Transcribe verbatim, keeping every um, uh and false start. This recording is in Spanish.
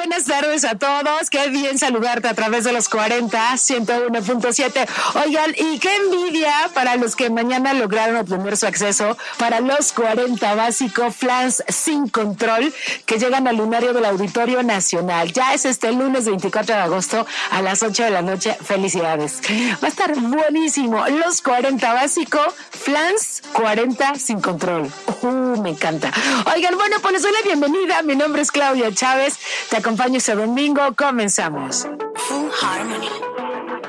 buenas tardes a todos. Qué bien saludarte a través de los cuarenta, ciento uno punto siete. Oigan, y qué envidia para los que mañana lograron obtener su acceso para los cuarenta básico Flans Sin Control, que llegan al lunario del Auditorio Nacional. Ya es este lunes veinticuatro de agosto a las ocho de la noche. Felicidades. Va a estar buenísimo. Los cuarenta básico Flans cuarenta Sin Control. Uh, me encanta. Oigan, bueno, pues les doy la bienvenida. Mi nombre es Claudia Chávez. Te acompaño este domingo. Comenzamos. Full Harmony.